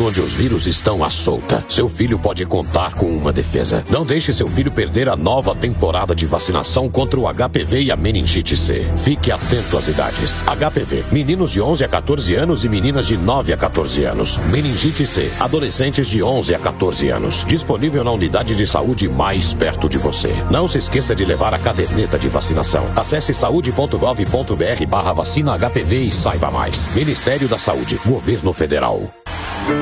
mundo onde os vírus estão à solta, seu filho pode contar com uma defesa. Não deixe seu filho perder a nova temporada de vacinação contra o HPV e a meningite C. Fique atento às idades. HPV, meninos de 11 a 14 anos e meninas de 9 a 14 anos. Meningite C, adolescentes de 11 a 14 anos. Disponível na unidade de saúde mais perto de você. Não se esqueça de levar a caderneta de vacinação. Acesse saúde.gov.br/vacina HPV e saiba mais. Ministério da Saúde, Governo Federal.